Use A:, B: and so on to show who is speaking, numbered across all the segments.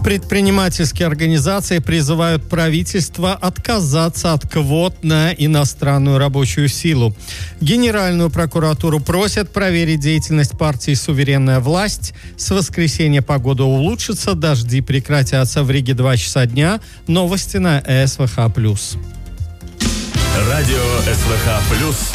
A: Предпринимательские организации призывают правительство отказаться от квот на иностранную рабочую силу. Генеральную прокуратуру просят проверить деятельность партии «Суверенная власть». С воскресенья погода улучшится, дожди прекратятся в Риге 2 часа дня. Новости на СВХ+.
B: Радио СВХ+.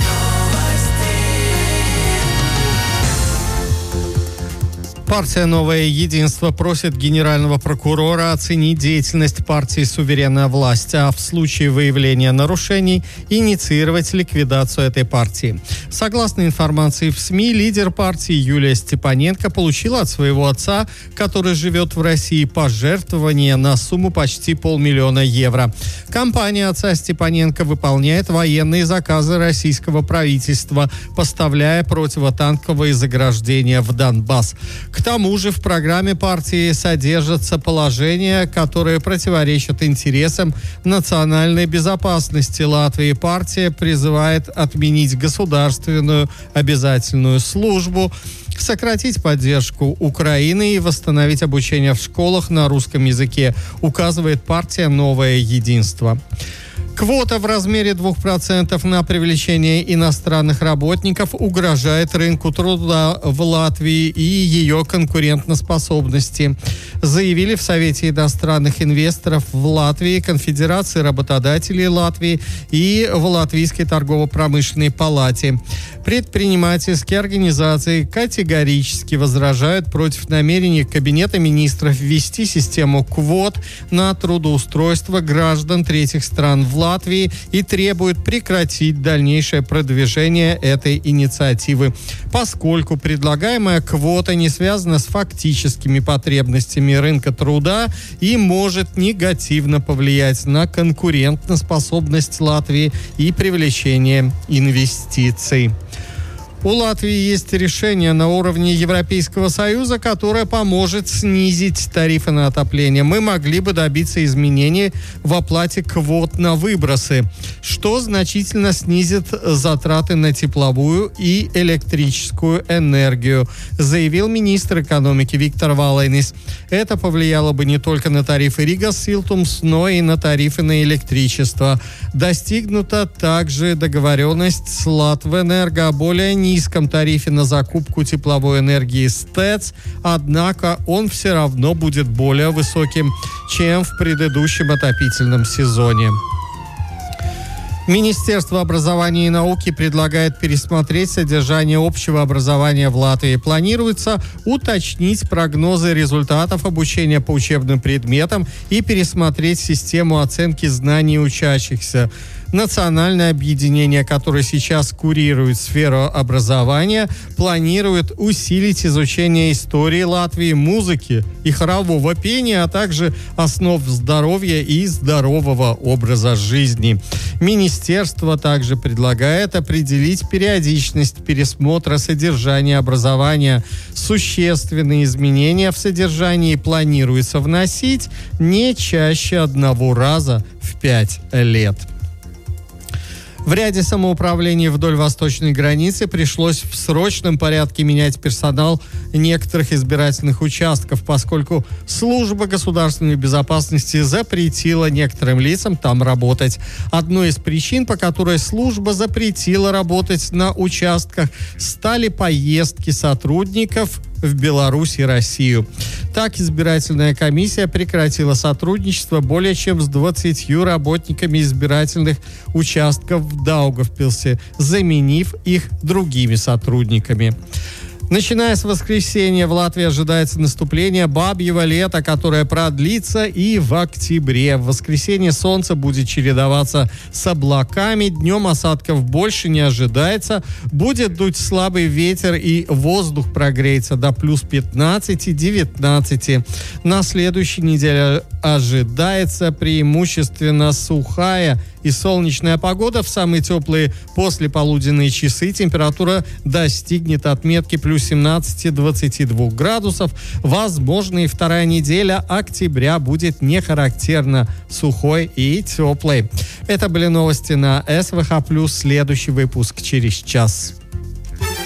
A: Партия «Новое единство» просит генерального прокурора оценить деятельность партии «Суверенная власть», а в случае выявления нарушений инициировать ликвидацию этой партии. Согласно информации в СМИ, лидер партии Юлия Степаненко получила от своего отца, который живет в России, пожертвование на сумму почти 500 000 евро. Компания отца Степаненко выполняет военные заказы российского правительства, поставляя противотанковые заграждения в Донбасс. К тому же в программе партии содержатся положения, которые противоречат интересам национальной безопасности Латвии. Партия призывает отменить государственную обязательную службу, сократить поддержку Украины и восстановить обучение в школах на русском языке, указывает партия «Новое единство». Квота в размере 2% на привлечение иностранных работников угрожает рынку труда в Латвии и ее конкурентоспособности, заявили в Совете иностранных инвесторов в Латвии, Конфедерации работодателей Латвии и в Латвийской торгово-промышленной палате. Предпринимательские организации категорически возражают против намерений Кабинета министров ввести систему квот на трудоустройство граждан третьих стран в Латвии и требуют прекратить дальнейшее продвижение этой инициативы, поскольку предлагаемая квота не связана с фактическими потребностями рынка труда и может негативно повлиять на конкурентоспособность Латвии и привлечение инвестиций. У Латвии есть решение на уровне Европейского Союза, которое поможет снизить тарифы на отопление. Мы могли бы добиться изменений в оплате квот на выбросы, что значительно снизит затраты на тепловую и электрическую энергию, заявил министр экономики Виктор Валайнис. Это повлияло бы не только на тарифы Рига Силтумс, но и на тарифы на электричество. Достигнута также договоренность с Латвэнерго о более низком тарифе на закупку тепловой энергии с ТЭЦ, однако он все равно будет более высоким, чем в предыдущем отопительном сезоне. Министерство образования и науки предлагает пересмотреть содержание общего образования в Латвии. Планируется уточнить прогнозы результатов обучения по учебным предметам и пересмотреть систему оценки знаний учащихся. Национальное объединение, которое сейчас курирует сферу образования, планирует усилить изучение истории Латвии, музыки и хорового пения, а также основ здоровья и здорового образа жизни. Министерство также предлагает определить периодичность пересмотра содержания образования. Существенные изменения в содержании планируется вносить не чаще 1 раза в 5 лет. В ряде самоуправлений вдоль восточной границы пришлось в срочном порядке менять персонал некоторых избирательных участков, поскольку служба государственной безопасности запретила некоторым лицам там работать. Одной из причин, по которой служба запретила работать на участках, стали поездки сотрудников в Беларусь и Россию. Так, избирательная комиссия прекратила сотрудничество более чем с 20 работниками избирательных участков в Даугавпилсе, заменив их другими сотрудниками. Начиная с воскресенья в Латвии ожидается наступление бабьего лета, которое продлится и в октябре. В воскресенье солнце будет чередоваться с облаками, днем осадков больше не ожидается, будет дуть слабый ветер и воздух прогреется до плюс 15-19. На следующей неделе ожидается преимущественно сухая и солнечная погода. В самые теплые послеполуденные часы температура достигнет отметки плюс 17-22 градусов. Возможно, и вторая неделя октября будет нехарактерно сухой и теплой. Это были новости на СВХ+. Следующий выпуск через час.